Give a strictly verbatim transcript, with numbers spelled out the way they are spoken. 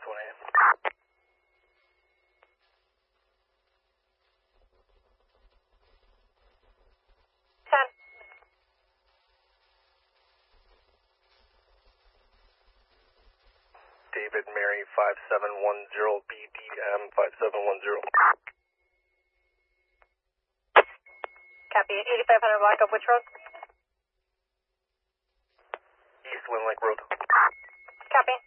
one A M. ten. David Mary five seven one zero B D M five seven one zero. Copy. eighty-five hundred block up which road? East Wind Lake Road. Copy.